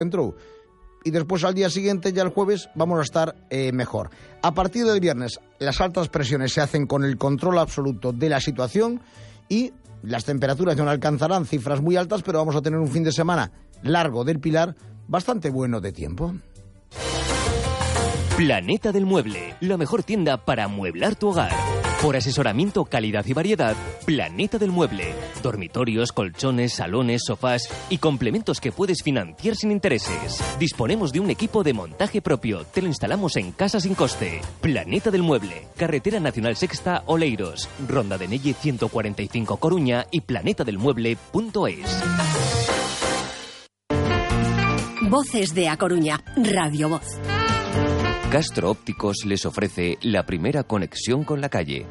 entró. Y después al día siguiente, ya el jueves, vamos a estar mejor. A partir del viernes, las altas presiones se hacen con el control absoluto de la situación y las temperaturas no alcanzarán cifras muy altas, pero vamos a tener un fin de semana largo del Pilar, bastante bueno de tiempo. Planeta del Mueble, la mejor tienda para amueblar tu hogar. Por asesoramiento, calidad y variedad, Planeta del Mueble. Dormitorios, colchones, salones, sofás y complementos que puedes financiar sin intereses. Disponemos de un equipo de montaje propio. Te lo instalamos en casa sin coste. Planeta del Mueble. Carretera Nacional Sexta, Oleiros. Ronda de Nelle 145 Coruña y planetadelmueble.es. Voces de A Coruña, Radio Voz. Castro Ópticos les ofrece la primera conexión con la calle.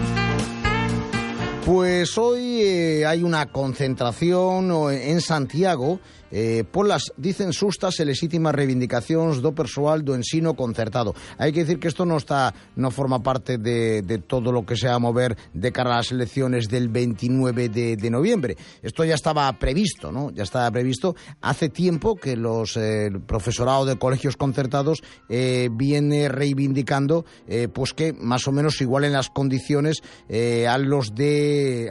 Pues hoy hay una concentración en Santiago por las, dicen sustas e legítimas reivindicacións do persoal do ensino concertado. Hai que decir que esto no forma parte de todo lo que se va a mover de cara a las elecciones del 29 de noviembre. Esto ya estaba previsto, ¿no? Ya estaba previsto hace tiempo que el profesorado de colegios concertados viene reivindicando pues que más o menos igualen las condiciones a los de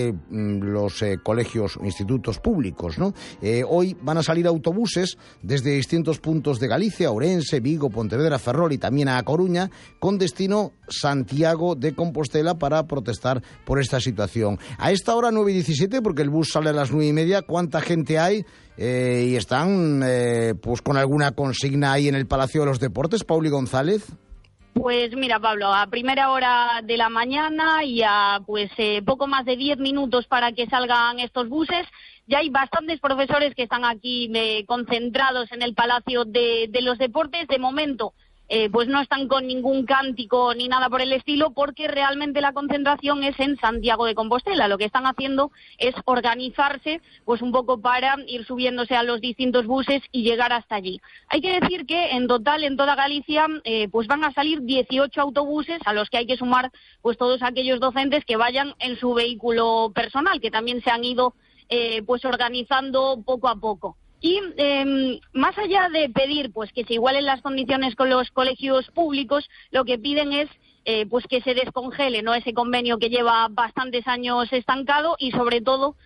los colegios, institutos públicos, ¿no? Hoy van a salir autobuses desde distintos puntos de Galicia, Ourense, Vigo, Pontevedra, Ferrol y también a Coruña, con destino Santiago de Compostela para protestar por esta situación. A esta hora 9:17, porque el bus sale a las 9:30, ¿cuánta gente hay? Y están pues con alguna consigna ahí en el Palacio de los Deportes, Pauli González. Pues mira, Pablo, a primera hora de la mañana y a poco más de 10 minutos para que salgan estos buses, ya hay bastantes profesores que están aquí concentrados en el Palacio de los Deportes. De momento, pues no están con ningún cántico ni nada por el estilo, porque realmente la concentración es en Santiago de Compostela. Lo que están haciendo es organizarse pues un poco para ir subiéndose a los distintos buses y llegar hasta allí. Hay que decir que en total en toda Galicia pues van a salir 18 autobuses, a los que hay que sumar pues todos aquellos docentes que vayan en su vehículo personal, que también se han ido pues organizando poco a poco. Y más allá de pedir pues que se igualen las condiciones con los colegios públicos, lo que piden es pues que se descongele, ¿no?, ese convenio que lleva bastantes años estancado, y sobre todo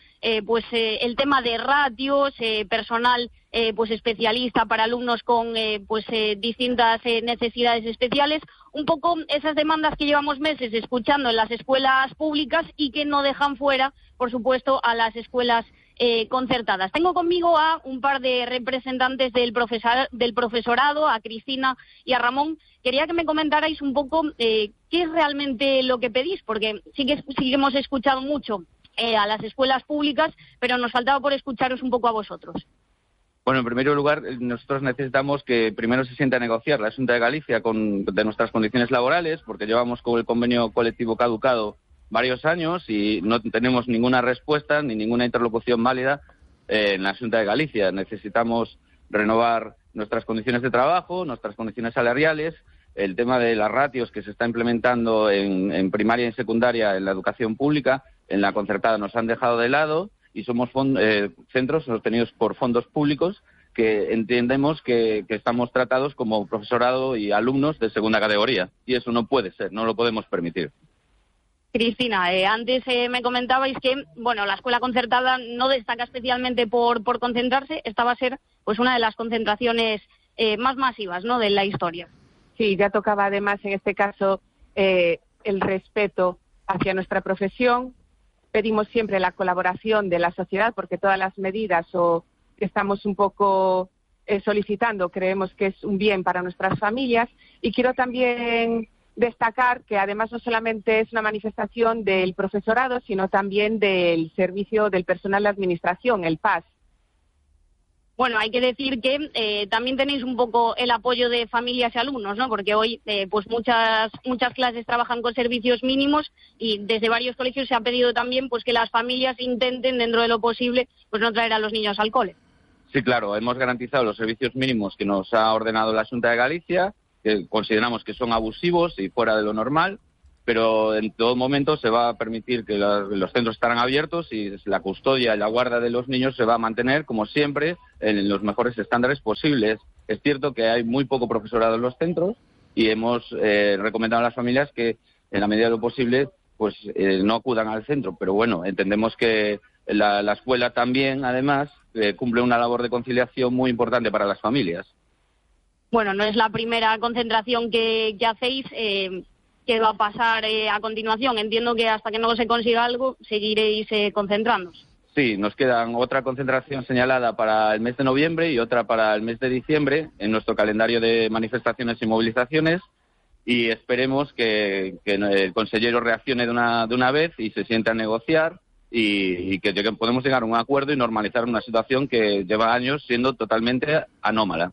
el tema de ratios, personal pues especialista para alumnos con distintas necesidades especiales, un poco esas demandas que llevamos meses escuchando en las escuelas públicas y que no dejan fuera, por supuesto, a las escuelas concertadas. Tengo conmigo a un par de representantes del profesorado, a Cristina y a Ramón. Quería que me comentarais un poco qué es realmente lo que pedís, porque sí que hemos escuchado mucho a las escuelas públicas, pero nos faltaba por escucharos un poco a vosotros. Bueno, en primer lugar, nosotros necesitamos que primero se sienta a negociar la Xunta de Galicia de nuestras condiciones laborales, porque llevamos con el convenio colectivo caducado varios años y no tenemos ninguna respuesta ni ninguna interlocución válida en la Xunta de Galicia. Necesitamos renovar nuestras condiciones de trabajo, nuestras condiciones salariales, el tema de las ratios que se está implementando en primaria y en secundaria en la educación pública, en la concertada nos han dejado de lado, y somos centros sostenidos por fondos públicos que entendemos que estamos tratados como profesorado y alumnos de segunda categoría, y eso no puede ser, no lo podemos permitir. Cristina, antes me comentabais que la escuela concertada no destaca especialmente por concentrarse. Esta va a ser pues una de las concentraciones más masivas, ¿no?, de la historia. Sí, ya tocaba además en este caso el respeto hacia nuestra profesión. Pedimos siempre la colaboración de la sociedad, porque todas las medidas que estamos un poco solicitando creemos que es un bien para nuestras familias. Y quiero también destacar que además no solamente es una manifestación del profesorado, sino también del servicio del personal de administración, el PAS. Bueno, hay que decir que también tenéis un poco el apoyo de familias y alumnos, ¿no? Porque hoy pues muchas clases trabajan con servicios mínimos, y desde varios colegios se ha pedido también pues que las familias intenten, dentro de lo posible, pues no traer a los niños al cole. Sí, claro, hemos garantizado los servicios mínimos que nos ha ordenado la Xunta de Galicia, que consideramos que son abusivos y fuera de lo normal, pero en todo momento se va a permitir que los centros estarán abiertos y la custodia y la guarda de los niños se va a mantener, como siempre, en los mejores estándares posibles. Es cierto que hay muy poco profesorado en los centros y hemos recomendado a las familias que, en la medida de lo posible, pues no acudan al centro. Pero bueno, entendemos que la escuela también, además, cumple una labor de conciliación muy importante para las familias. Bueno, no es la primera concentración que hacéis. ¿Qué va a pasar a continuación? Entiendo que hasta que no se consiga algo, seguiréis concentrándoos. Sí, nos quedan otra concentración señalada para el mes de noviembre y otra para el mes de diciembre en nuestro calendario de manifestaciones y movilizaciones, y esperemos que el consejero reaccione de una vez y se siente a negociar y que podemos llegar a un acuerdo y normalizar una situación que lleva años siendo totalmente anómala.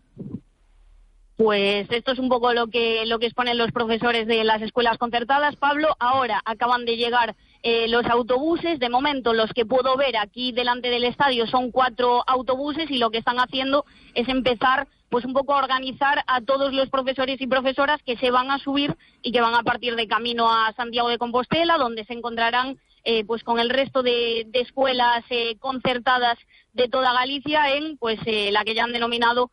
Pues esto es un poco lo que exponen los profesores de las escuelas concertadas. Pablo, ahora acaban de llegar los autobuses. De momento, los que puedo ver aquí delante del estadio son 4 autobuses, y lo que están haciendo es empezar pues un poco a organizar a todos los profesores y profesoras que se van a subir y que van a partir de camino a Santiago de Compostela, donde se encontrarán pues con el resto de escuelas concertadas de toda Galicia en pues la que ya han denominado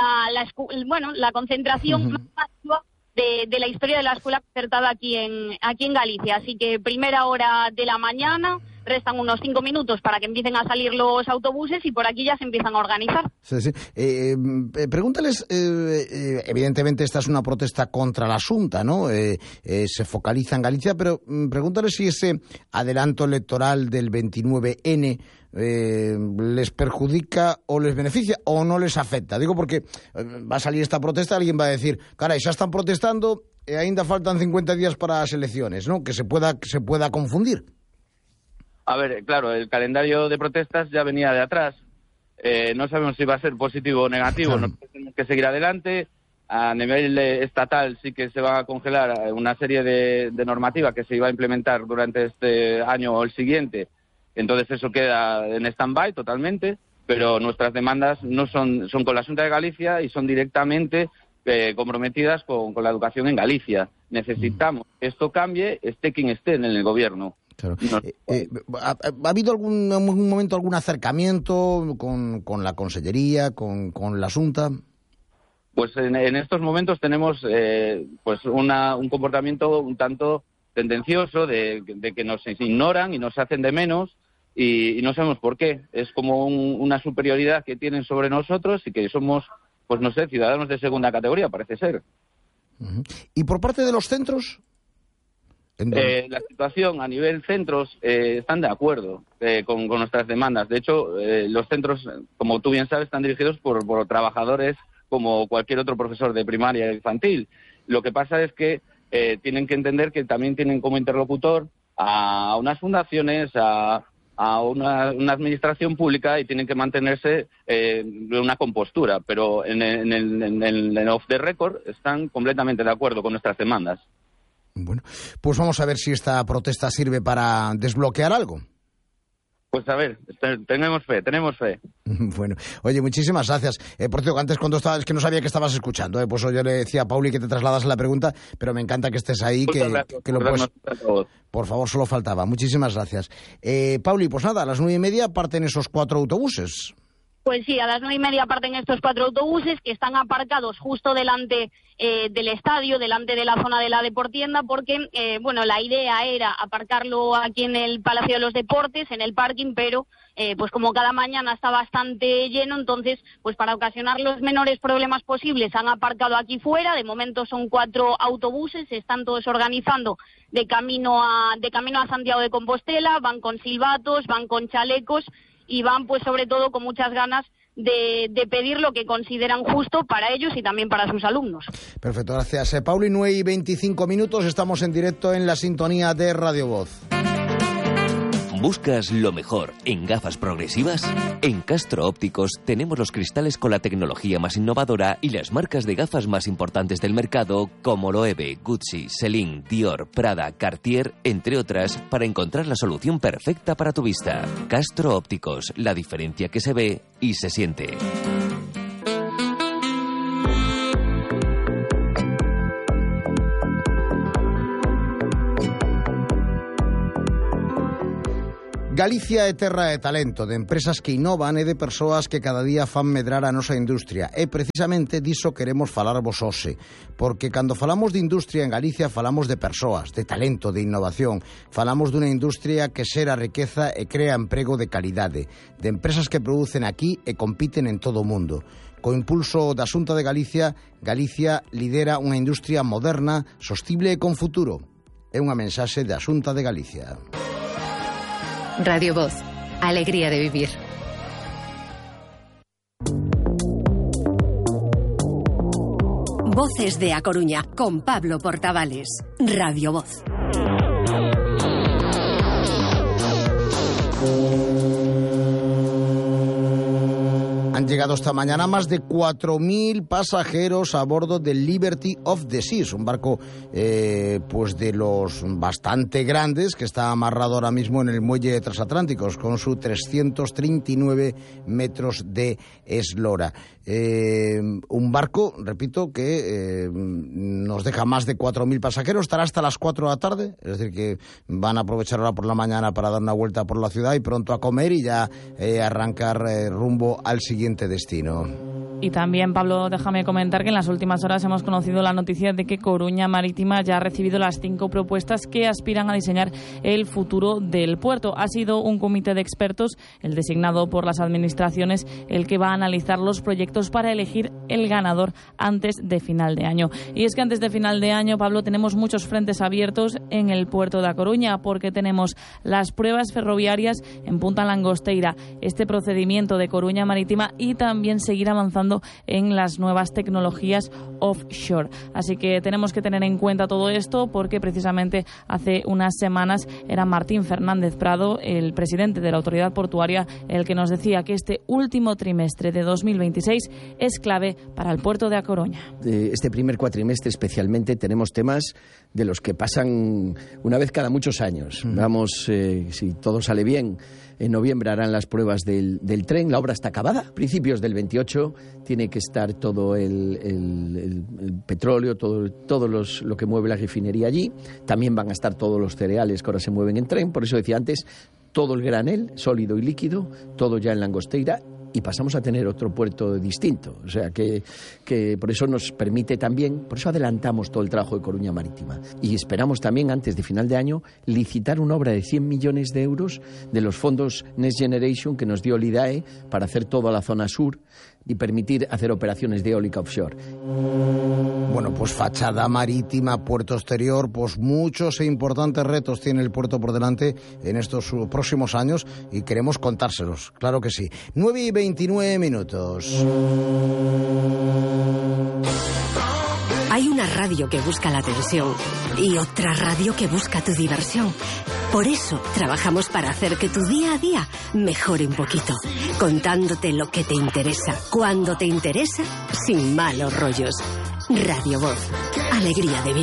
la concentración más masiva de la historia de la escuela concertada aquí en Galicia. Así que primera hora de la mañana, restan unos 5 minutos para que empiecen a salir los autobuses y por aquí ya se empiezan a organizar. Sí. Pregúntales, evidentemente esta es una protesta contra la Xunta, ¿no? Se focaliza en Galicia, pero pregúntales si ese adelanto electoral del 29N les perjudica o les beneficia o no les afecta. Digo porque va a salir esta protesta, alguien va a decir, caray, xa están protestando e aínda faltan 50 días para as elecciones, ¿no? Que se pueda confundir. A ver, claro, el calendario de protestas ya venía de atrás. No sabemos si va a ser positivo o negativo. Claro. Nosotros tenemos que seguir adelante. A nivel estatal sí que se va a congelar una serie de normativa que se iba a implementar durante este año o el siguiente. Entonces eso queda en stand-by totalmente, pero nuestras demandas no son con la Xunta de Galicia y son directamente comprometidas con la educación en Galicia. Necesitamos que esto cambie, esté quien esté en el gobierno. Claro. ¿Ha habido algún momento algún acercamiento con la Consellería, con la Xunta? Pues en estos momentos tenemos pues un comportamiento un tanto tendencioso de que nos ignoran y nos hacen de menos y no sabemos por qué. Es como una superioridad que tienen sobre nosotros y que somos, pues no sé, ciudadanos de segunda categoría, parece ser. Uh-huh. ¿Y por parte de los centros? La situación a nivel centros están de acuerdo con nuestras demandas. De hecho, los centros, como tú bien sabes, están dirigidos por trabajadores como cualquier otro profesor de primaria e infantil. Lo que pasa es que tienen que entender que también tienen como interlocutor a unas fundaciones, a una administración pública, y tienen que mantenerse de una compostura. Pero en el off the record están completamente de acuerdo con nuestras demandas. Bueno, pues vamos a ver si esta protesta sirve para desbloquear algo. Pues a ver, tenemos fe. Bueno, oye, muchísimas gracias. Por cierto, antes cuando estabas, es que no sabía que estabas escuchando, pues yo le decía a Pauli que te trasladas la pregunta, pero me encanta que estés ahí, que lo puedes... Por favor, solo faltaba. Muchísimas gracias. Pauli, pues nada, a las 9:30 parten esos 4 autobuses. Pues sí, a las 9:30 parten estos 4 autobuses que están aparcados justo delante del estadio, delante de la zona de la Deportienda, porque, la idea era aparcarlo aquí en el Palacio de los Deportes, en el parking, pero pues como cada mañana está bastante lleno, entonces, pues para ocasionar los menores problemas posibles, han aparcado aquí fuera. De momento son 4 autobuses, se están todos organizando de camino a Santiago de Compostela, van con silbatos, van con chalecos, y van pues sobre todo con muchas ganas de pedir lo que consideran justo para ellos y también para sus alumnos. Perfecto, gracias. Pauli, 9:25, estamos en directo en la sintonía de Radio Voz. ¿Buscas lo mejor en gafas progresivas? En Castro Ópticos tenemos los cristales con la tecnología más innovadora y las marcas de gafas más importantes del mercado, como Loewe, Gucci, Celine, Dior, Prada, Cartier, entre otras, para encontrar la solución perfecta para tu vista. Castro Ópticos, la diferencia que se ve y se siente. Galicia é terra de talento, de empresas que innovan e de persoas que cada día fan medrar a nosa industria. E precisamente diso queremos falarvos hoxe, porque cando falamos de industria en Galicia falamos de persoas, de talento, de innovación. Falamos dunha industria que xera riqueza e crea emprego de calidade, de empresas que producen aquí e compiten en todo o mundo. Co impulso da Xunta de Galicia, Galicia lidera unha industria moderna, sostible e con futuro. É unha mensaxe da Xunta de Galicia. Radio Voz, alegría de vivir. Voces de A Coruña, con Pablo Portavales. Radio Voz. Han llegado esta mañana más de 4.000 pasajeros a bordo del Liberty of the Seas, un barco pues de los bastante grandes que está amarrado ahora mismo en el muelle de Transatlánticos con sus 339 metros de eslora. Un barco, repito, que nos deja más de 4.000 pasajeros, estará hasta las 4 de la tarde, es decir que van a aprovechar ahora por la mañana para dar una vuelta por la ciudad y pronto a comer y ya arrancar rumbo al siguiente destino. Y también, Pablo, déjame comentar que en las últimas horas hemos conocido la noticia de que Coruña Marítima ya ha recibido las 5 propuestas que aspiran a diseñar el futuro del puerto. Ha sido un comité de expertos, el designado por las administraciones, el que va a analizar los proyectos para elegir el ganador antes de final de año. Y es que antes de final de año, Pablo, tenemos muchos frentes abiertos en el puerto de A Coruña, porque tenemos las pruebas ferroviarias en Punta Langosteira, este procedimiento de Coruña Marítima y también seguir avanzando en las nuevas tecnologías offshore. Así que tenemos que tener en cuenta todo esto, porque precisamente hace unas semanas era Martín Fernández Prado, el presidente de la Autoridad Portuaria, el que nos decía que este último trimestre de 2026 es clave para el puerto de A Coruña. Este primer cuatrimestre especialmente tenemos temas de los que pasan una vez cada muchos años. Vamos, si todo sale bien, en noviembre harán las pruebas del tren. La obra está acabada. A principios del 28 tiene que estar todo el petróleo, todo lo que mueve la refinería allí. También van a estar todos los cereales que ahora se mueven en tren. Por eso decía antes, todo el granel, sólido y líquido, todo ya en Langosteira. Y pasamos a tener otro puerto distinto. O sea, que por eso nos permite también, por eso adelantamos todo el trabajo de Coruña Marítima. Y esperamos también, antes de final de año, licitar una obra de 100 millones de euros de los fondos Next Generation que nos dio el IDAE para hacer toda la zona sur y permitir hacer operaciones de eólica offshore. Bueno, pues fachada marítima, puerto exterior, pues muchos e importantes retos tiene el puerto por delante en estos próximos años y queremos contárselos, claro que sí. 9:29 minutos. Hay una radio que busca la atención y otra radio que busca tu diversión. Por eso trabajamos para hacer que tu día a día mejore un poquito, contándote lo que te interesa, cuando te interesa, sin malos rollos. Radio Voz, alegría de vivir.